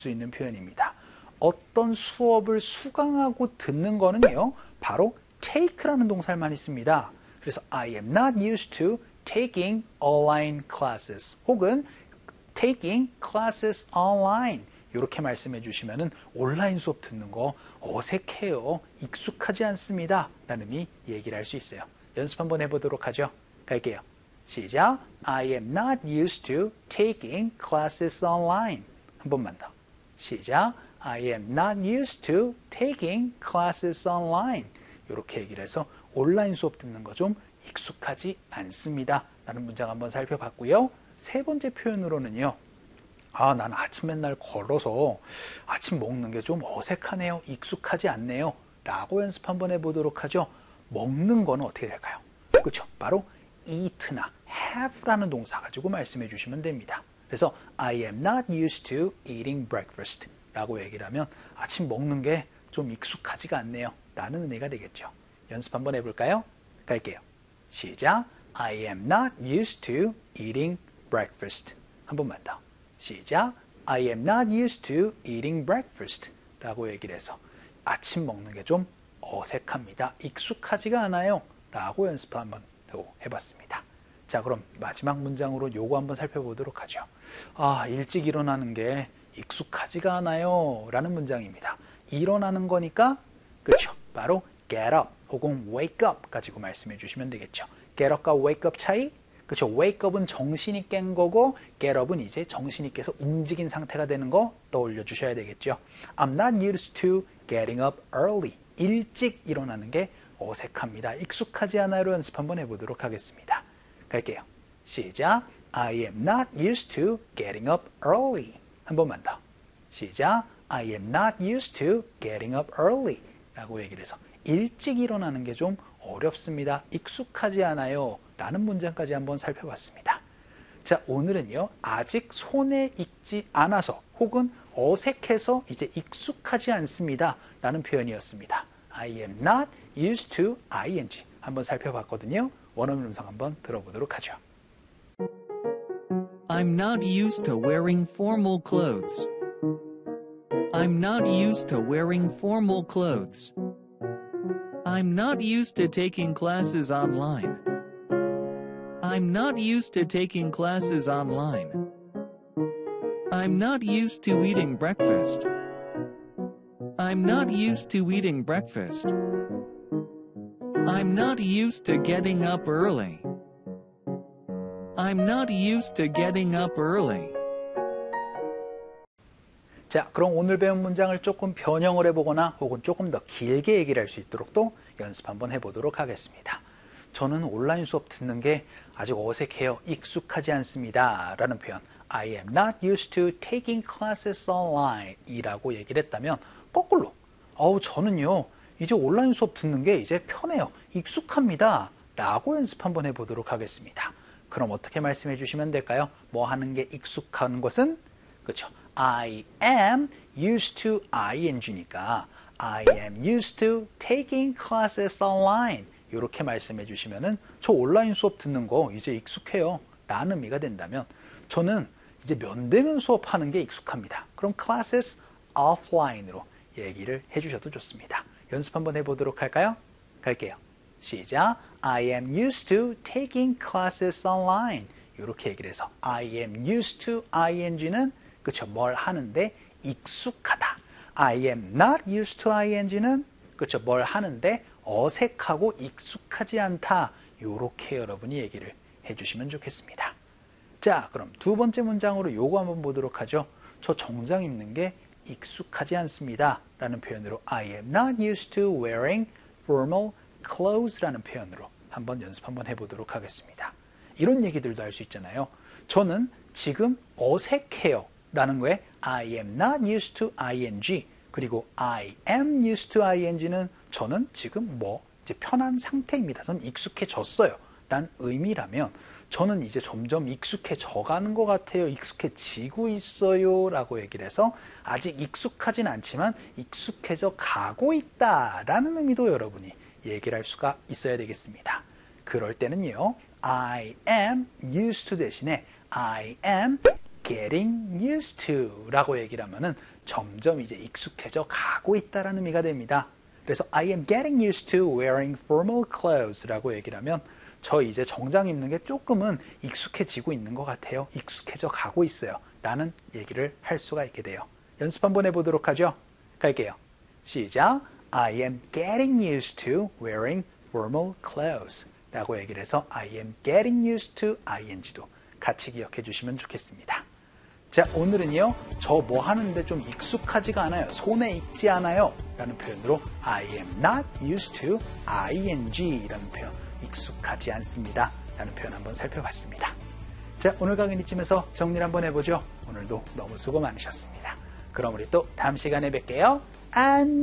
수 있는 표현입니다. 어떤 수업을 수강하고 듣는 거는요, 바로 take라는 동사를 많이 씁니다. 그래서 I am not used to taking online classes 혹은 taking classes online 이렇게 말씀해 주시면은 온라인 수업 듣는 거 어색해요. 익숙하지 않습니다. 라는 의미 얘기를 할 수 있어요. 연습 한번 해보도록 하죠. 갈게요. 시작. I am not used to taking classes online. 한 번만 더. 시작. I am not used to taking classes online. 이렇게 얘기를 해서 온라인 수업 듣는 거 좀 익숙하지 않습니다. 라는 문장 한번 살펴봤고요. 세 번째 표현으로는요. 나는 아침 맨날 걸어서 아침 먹는 게 좀 어색하네요. 익숙하지 않네요. 라고 연습 한번 해보도록 하죠. 먹는 거는 어떻게 될까요? 그렇죠. 바로 eat나 have라는 동사 가지고 말씀해 주시면 됩니다. 그래서 I am not used to eating breakfast 라고 얘기를 하면 아침 먹는 게 좀 익숙하지가 않네요. 라는 의미가 되겠죠. 연습 한번 해볼까요? 갈게요. 시작. I am not used to eating breakfast. 한 번만 더. 시작. I am not used to eating breakfast 라고 얘기를 해서 아침 먹는 게 좀 어색합니다. 익숙하지가 않아요. 라고 연습 한번 해봤습니다. 자, 그럼 마지막 문장으로 요거 한번 살펴보도록 하죠. 일찍 일어나는 게 익숙하지가 않아요. 라는 문장입니다. 일어나는 거니까, 그렇죠. 바로 get up 혹은 wake up 가지고 말씀해 주시면 되겠죠. get up과 wake up 차이? 그렇죠. wake up은 정신이 깬 거고 get up은 이제 정신이 깨서 움직인 상태가 되는 거 떠올려 주셔야 되겠죠. I'm not used to getting up early. 일찍 일어나는 게 어색합니다. 익숙하지 않아요로 연습 한번 해보도록 하겠습니다. 갈게요. 시작. I am not used to getting up early. 한 번만 더. 시작. I am not used to getting up early. 라고 얘기를 해서 일찍 일어나는 게 좀 어렵습니다. 익숙하지 않아요. 라는 문장까지 한번 살펴봤습니다. 자, 오늘은요. 아직 손에 익지 않아서 혹은 어색해서 이제 익숙하지 않습니다. 라는 표현이었습니다. I am not used to ing. 한번 살펴봤거든요. 원어민 음성 한번 들어보도록 하죠. I'm not used to wearing formal clothes. I'm not used to wearing formal clothes. I'm not used to taking classes online. I'm not used to taking classes online. I'm not used to eating breakfast. I'm not used to eating breakfast. I'm not used to getting up early. I'm not used to getting up early. 자, 그럼 오늘 배운 문장을 조금 변형을 해보거나 혹은 조금 더 길게 얘기를 할 수 있도록 또 연습 한번 해보도록 하겠습니다. 저는 온라인 수업 듣는 게 아직 어색해요. 익숙하지 않습니다. 라는 표현 I am not used to taking classes online 이라고 얘기를 했다면 거꾸로 저는요. 이제 온라인 수업 듣는 게 이제 편해요. 익숙합니다. 라고 연습 한번 해보도록 하겠습니다. 그럼 어떻게 말씀해 주시면 될까요? 뭐 하는 게 익숙한 것은? 그렇죠. I am used to ing니까 I am used to taking classes online 이렇게 말씀해 주시면은 저 온라인 수업 듣는 거 이제 익숙해요 라는 의미가 된다면 저는 이제 면대면 수업하는 게 익숙합니다. 그럼 classes offline으로 얘기를 해주셔도 좋습니다. 연습 한번 해보도록 할까요? 갈게요. 시작. I am used to taking classes online 이렇게 얘기를 해서 I am used to ing는 그쵸, 뭘 하는데 익숙하다. I am not used to ing는 그쵸, 뭘 하는데 어색하고 익숙하지 않다. 요렇게 여러분이 얘기를 해주시면 좋겠습니다. 자, 그럼 두 번째 문장으로 요거 한번 보도록 하죠. 저 정장 입는 게 익숙하지 않습니다. 라는 표현으로 I am not used to wearing formal clothes 라는 표현으로 한번 연습 한번 해보도록 하겠습니다. 이런 얘기들도 할 수 있잖아요. 저는 지금 어색해요. 라는 거에 I am not used to ing 그리고 I am used to ing는 저는 지금 이제 편한 상태입니다. 저는 익숙해졌어요. 라는 의미라면 저는 이제 점점 익숙해져 가는 것 같아요. 익숙해지고 있어요. 라고 얘기를 해서 아직 익숙하진 않지만 익숙해져 가고 있다. 라는 의미도 여러분이 얘기를 할 수가 있어야 되겠습니다. 그럴 때는요. I am used to 대신에 I am getting used to 라고 얘기를 하면은 점점 이제 익숙해져 가고 있다라는 의미가 됩니다. 그래서 I am getting used to wearing formal clothes 라고 얘기를 하면 저 이제 정장 입는 게 조금은 익숙해지고 있는 것 같아요. 익숙해져 가고 있어요. 라는 얘기를 할 수가 있게 돼요. 연습 한번 해보도록 하죠. 갈게요. 시작. I am getting used to wearing formal clothes 라고 얘기를 해서 I am getting used to ing도 같이 기억해 주시면 좋겠습니다. 자, 오늘은요, 저 뭐 하는데 좀 익숙하지가 않아요. 손에 익지 않아요. 라는 표현으로 I am not used to ing 라는 표현, 익숙하지 않습니다. 라는 표현 한번 살펴봤습니다. 자, 오늘 강의는 이쯤에서 정리를 한번 해보죠. 오늘도 너무 수고 많으셨습니다. 그럼 우리 또 다음 시간에 뵐게요. 안녕!